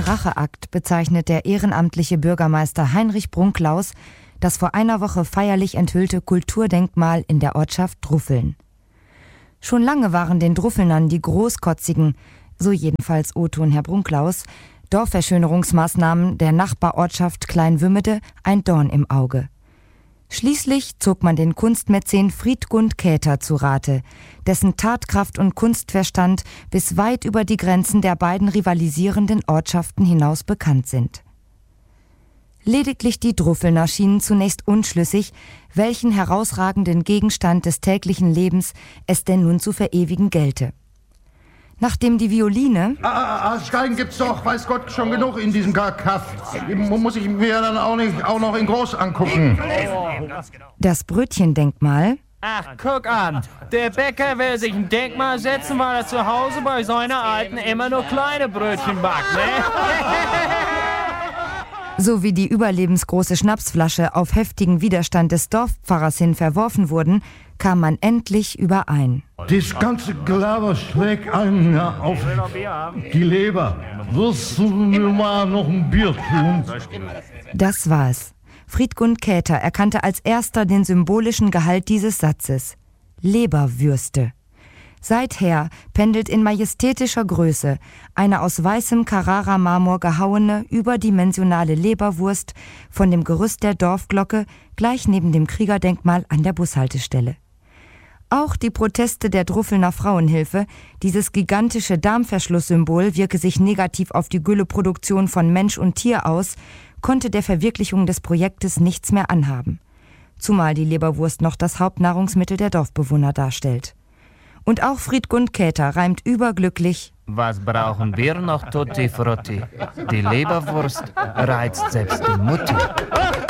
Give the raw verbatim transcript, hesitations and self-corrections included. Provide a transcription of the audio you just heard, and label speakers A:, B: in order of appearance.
A: Racheakt bezeichnet der ehrenamtliche Bürgermeister Heinrich Brunklaus das vor einer Woche feierlich enthüllte Kulturdenkmal in der Ortschaft Druffeln. Schon lange waren den Druffelnern die großkotzigen, so jedenfalls O-Ton Herr Brunklaus, Dorfverschönerungsmaßnahmen der Nachbarortschaft Kleinwümmede ein Dorn im Auge. Schließlich zog man den Kunstmäzen Friedgund Käther zu Rate, dessen Tatkraft und Kunstverstand bis weit über die Grenzen der beiden rivalisierenden Ortschaften hinaus bekannt sind. Lediglich die Druffelner schienen zunächst unschlüssig, welchen herausragenden Gegenstand des täglichen Lebens es denn nun zu verewigen gelte. Nachdem die Violine...
B: Ah, ah, Stein gibt's doch, weiß Gott, schon genug in diesem Kaff. Muss ich mir dann auch nicht auch noch in groß angucken.
A: Das Brötchendenkmal...
C: Ach, guck an. Der Bäcker will sich ein Denkmal setzen, weil er zu Hause bei seiner Alten immer nur kleine Brötchen backt, ne?
A: Sowie die überlebensgroße Schnapsflasche auf heftigen Widerstand des Dorfpfarrers hin verworfen wurden, kam man endlich überein.
B: Das ganze Gelaber schlägt einen auf die Leber. Wirst du mir mal noch ein Bier tun?
A: Das war es. Friedgund Käther erkannte als erster den symbolischen Gehalt dieses Satzes. Leberwürste. Seither pendelt in majestätischer Größe eine aus weißem Carrara-Marmor gehauene, überdimensionale Leberwurst von dem Gerüst der Dorfglocke gleich neben dem Kriegerdenkmal an der Bushaltestelle. Auch die Proteste der Druffelner Frauenhilfe, dieses gigantische Darmverschlusssymbol wirke sich negativ auf die Gülleproduktion von Mensch und Tier aus, konnte der Verwirklichung des Projektes nichts mehr anhaben. Zumal die Leberwurst noch das Hauptnahrungsmittel der Dorfbewohner darstellt. Und auch Friedgund Käther reimt überglücklich:
C: Was brauchen wir noch, Tutti Frutti? Die Leberwurst reizt selbst die Mutti.